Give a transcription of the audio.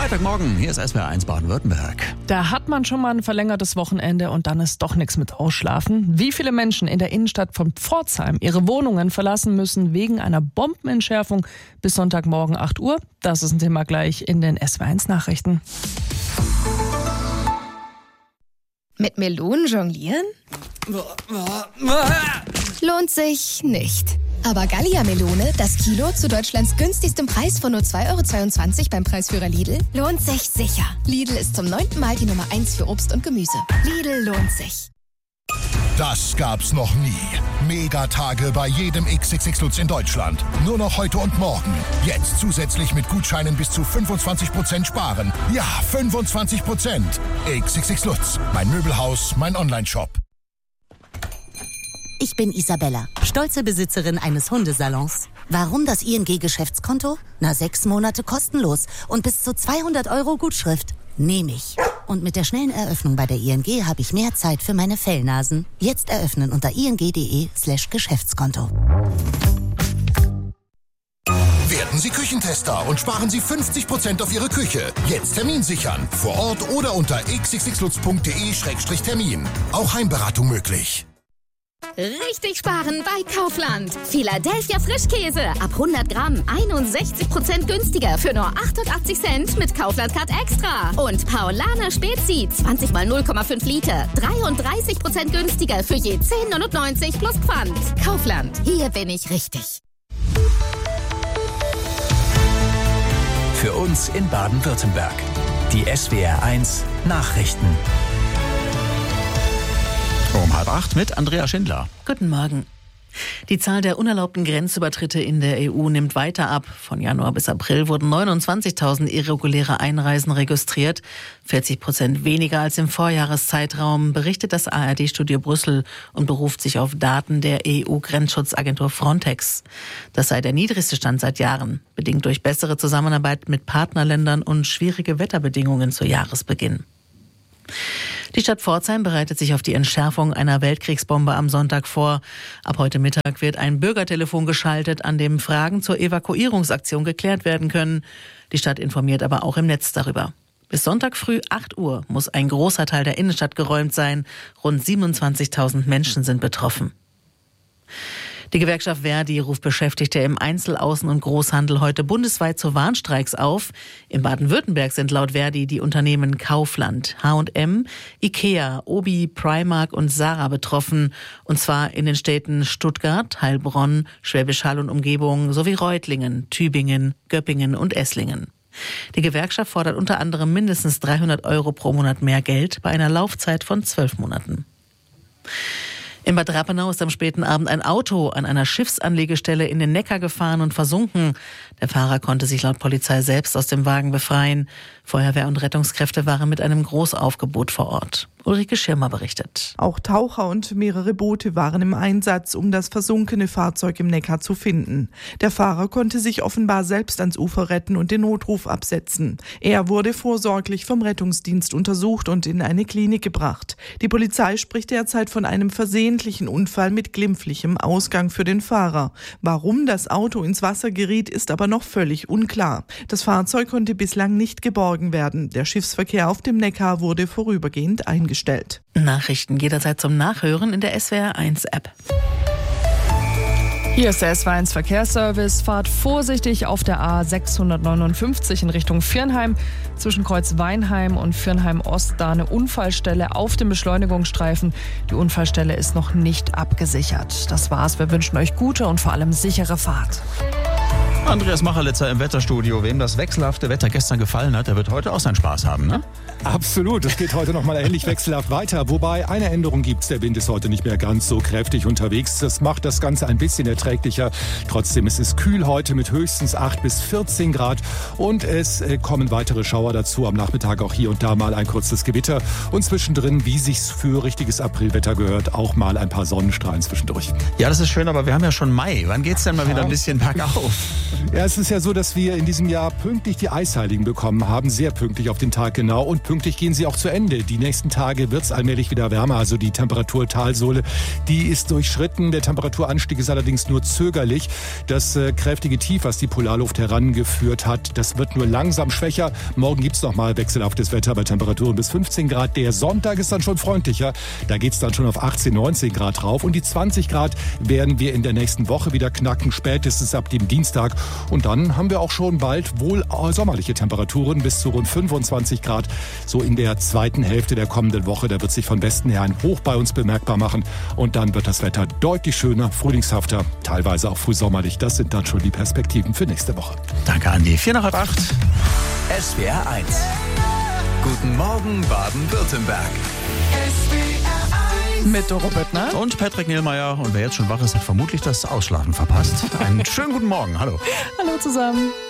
Freitagmorgen, hier ist SWR 1 Baden-Württemberg. Da hat man schon mal ein verlängertes Wochenende und dann ist doch nichts mit Ausschlafen. Wie viele Menschen in der Innenstadt von Pforzheim ihre Wohnungen verlassen müssen wegen einer Bombenentschärfung bis Sonntagmorgen 8 Uhr, das ist ein Thema gleich in den SWR 1 Nachrichten. Mit Melonen jonglieren? Lohnt sich nicht. Aber Gallia-Melone, das Kilo zu Deutschlands günstigstem Preis von nur 2,22 € beim Preisführer Lidl, lohnt sich sicher. Lidl ist zum 9. Mal die Nummer 1 für Obst und Gemüse. Lidl lohnt sich. Das gab's noch nie. Megatage bei jedem XXX Lutz in Deutschland. Nur noch heute und morgen. Jetzt zusätzlich mit Gutscheinen bis zu 25% sparen. Ja, 25%. XXX Lutz. Mein Möbelhaus, mein Onlineshop. Ich bin Isabella, stolze Besitzerin eines Hundesalons. Warum das ING-Geschäftskonto? 6 Monate kostenlos und bis zu 200 € Gutschrift. Nehme ich. Und mit der schnellen Eröffnung bei der ING habe ich mehr Zeit für meine Fellnasen. Jetzt eröffnen unter ing.de/Geschäftskonto. Werden Sie Küchentester und sparen Sie 50% auf Ihre Küche. Jetzt Termin sichern. Vor Ort oder unter xxxlutz.de/Termin. Auch Heimberatung möglich. Richtig sparen bei Kaufland. Philadelphia Frischkäse. Ab 100 Gramm 61% günstiger für nur 88 Cent mit Kaufland Card Extra. Und Paulaner Spezi 20 mal 0,5 Liter. 33% günstiger für je 10,99 plus Pfand. Kaufland. Hier bin ich richtig. Für uns in Baden-Württemberg. Die SWR 1 Nachrichten. Um 7:30 mit Andrea Schindler. Guten Morgen. Die Zahl der unerlaubten Grenzübertritte in der EU nimmt weiter ab. Von Januar bis April wurden 29.000 irreguläre Einreisen registriert. 40% weniger als im Vorjahreszeitraum, berichtet das ARD-Studio Brüssel und beruft sich auf Daten der EU-Grenzschutzagentur Frontex. Das sei der niedrigste Stand seit Jahren, bedingt durch bessere Zusammenarbeit mit Partnerländern und schwierige Wetterbedingungen zu Jahresbeginn. Die Stadt Pforzheim bereitet sich auf die Entschärfung einer Weltkriegsbombe am Sonntag vor. Ab heute Mittag wird ein Bürgertelefon geschaltet, an dem Fragen zur Evakuierungsaktion geklärt werden können. Die Stadt informiert aber auch im Netz darüber. Bis Sonntag früh 8 Uhr muss ein großer Teil der Innenstadt geräumt sein. Rund 27.000 Menschen sind betroffen. Die Gewerkschaft Verdi ruft Beschäftigte im Einzel-, Außen- und Großhandel heute bundesweit zu Warnstreiks auf. In Baden-Württemberg sind laut Verdi die Unternehmen Kaufland, H&M, Ikea, Obi, Primark und Zara betroffen. Und zwar in den Städten Stuttgart, Heilbronn, Schwäbisch Hall und Umgebung sowie Reutlingen, Tübingen, Göppingen und Esslingen. Die Gewerkschaft fordert unter anderem mindestens 300 € pro Monat mehr Geld bei einer Laufzeit von 12 Monaten. In Bad Rappenau ist am späten Abend ein Auto an einer Schiffsanlegestelle in den Neckar gefahren und versunken. Der Fahrer konnte sich laut Polizei selbst aus dem Wagen befreien. Feuerwehr und Rettungskräfte waren mit einem Großaufgebot vor Ort. Ulrike Schirmer berichtet. Auch Taucher und mehrere Boote waren im Einsatz, um das versunkene Fahrzeug im Neckar zu finden. Der Fahrer konnte sich offenbar selbst ans Ufer retten und den Notruf absetzen. Er wurde vorsorglich vom Rettungsdienst untersucht und in eine Klinik gebracht. Die Polizei spricht derzeit von einem versehentlichen Unfall mit glimpflichem Ausgang für den Fahrer. Warum das Auto ins Wasser geriet, ist aber noch völlig unklar. Das Fahrzeug konnte bislang nicht geborgen werden. Der Schiffsverkehr auf dem Neckar wurde vorübergehend eingestellt. Nachrichten jederzeit zum Nachhören in der SWR 1 App. Hier ist der SWR 1 Verkehrsservice. Fahrt vorsichtig auf der A659 in Richtung Viernheim. Zwischen Kreuz Weinheim und Viernheim Ost da eine Unfallstelle auf dem Beschleunigungsstreifen. Die Unfallstelle ist noch nicht abgesichert. Das war's. Wir wünschen euch gute und vor allem sichere Fahrt. Andreas Macherlitzer im Wetterstudio. Wem das wechselhafte Wetter gestern gefallen hat, der wird heute auch seinen Spaß haben, ne? Absolut, es geht heute nochmal ähnlich wechselhaft weiter. Wobei, eine Änderung gibt's, der Wind ist heute nicht mehr ganz so kräftig unterwegs. Das macht das Ganze ein bisschen erträglicher. Trotzdem ist es kühl heute mit höchstens 8 bis 14 Grad. Und es kommen weitere Schauer dazu. Am Nachmittag auch hier und da mal ein kurzes Gewitter. Und zwischendrin, wie sich's für richtiges Aprilwetter gehört, auch mal ein paar Sonnenstrahlen zwischendurch. Ja, das ist schön, aber wir haben ja schon Mai. Wann geht's denn mal wieder ein bisschen bergauf? Ja, es ist ja so, dass wir in diesem Jahr pünktlich die Eisheiligen bekommen haben, sehr pünktlich auf den Tag genau, und pünktlich gehen sie auch zu Ende. Die nächsten Tage wird es allmählich wieder wärmer, also die Temperaturtalsohle, die ist durchschritten. Der Temperaturanstieg ist allerdings nur zögerlich. Das kräftige Tief, was die Polarluft herangeführt hat, das wird nur langsam schwächer. Morgen gibt es nochmal wechselhaftes Wetter bei Temperaturen bis 15 Grad. Der Sonntag ist dann schon freundlicher. Da geht es dann schon auf 18, 19 Grad rauf. Und die 20 Grad werden wir in der nächsten Woche wieder knacken, spätestens ab dem Dienstag. Und dann haben wir auch schon bald wohl sommerliche Temperaturen bis zu rund 25 Grad. So in der zweiten Hälfte der kommenden Woche. Da wird sich von Westen her ein Hoch bei uns bemerkbar machen. Und dann wird das Wetter deutlich schöner, frühlingshafter, teilweise auch frühsommerlich. Das sind dann schon die Perspektiven für nächste Woche. Danke, Andi. 7:45. SWR 1. Guten Morgen, Baden-Württemberg. Mit Doro Büttner Und Patrick Niehlmeier. Und wer jetzt schon wach ist, hat vermutlich das Ausschlafen verpasst. Einen schönen guten Morgen. Hallo. Hallo zusammen.